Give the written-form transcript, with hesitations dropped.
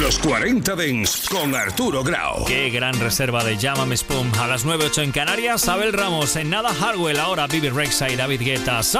Los 40 Dents con Arturo Grau. Qué gran reserva de Llámame Spoon. A las 9:08 en Canarias, Abel Ramos. En nada, Hardwell. Ahora Bibi Rexha y David Guetta.